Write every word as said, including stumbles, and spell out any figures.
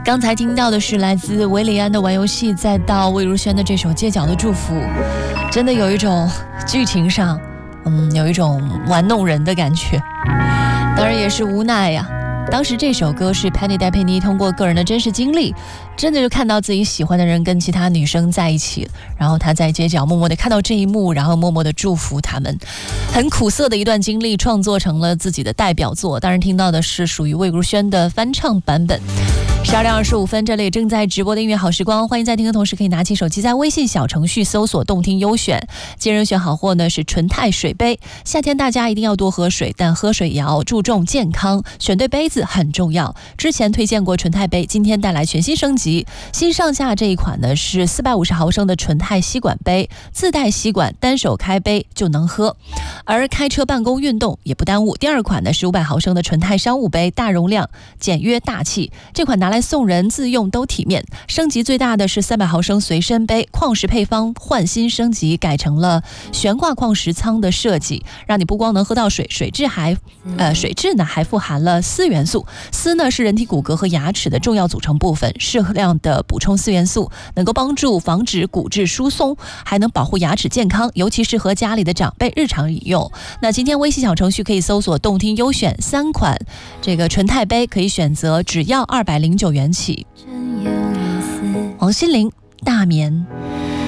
刚才听到的是来自维里安的玩游戏，再到魏如萱的这首街角的祝福，真的有一种剧情上嗯，有一种玩弄人的感觉，当然也是无奈呀。当时这首歌是 Penny 戴佩妮通过个人的真实经历，真的就看到自己喜欢的人跟其他女生在一起，然后他在街角默默地看到这一幕，然后默默地祝福他们，很苦涩的一段经历创作成了自己的代表作。当然听到的是属于魏如萱的翻唱版本。十二点二十五分，这里正在直播的音乐好时光，欢迎在听的同时可以拿起手机在微信小程序搜索动听优选。今日选好货呢是纯钛水杯，夏天大家一定要多喝水，但喝水也要注重健康，选对杯子很重要。之前推荐过纯钛杯，今天带来全新升级，新上架这一款呢是四百五十毫升的纯钛吸管杯，自带吸管，单手开杯就能喝，而开车办公运动也不耽误。第二款呢是五百毫升的纯钛商务杯，大容量简约大气，这款拿来送人自用都体面。升级最大的是三百毫升随身杯，矿石配方换新升级，改成了悬挂矿石舱的设计，让你不光能喝到水，水质还呃水质呢还富含了锶元素。锶呢是人体骨骼和牙齿的重要组成部分，适量的补充锶元素能够帮助防止骨质疏松，还能保护牙齿健康，尤其适合家里的长辈日常饮用。那今天微信小程序可以搜索动听优选三款这个纯钛杯，可以选择只要二百零九元起。王心凌大眠。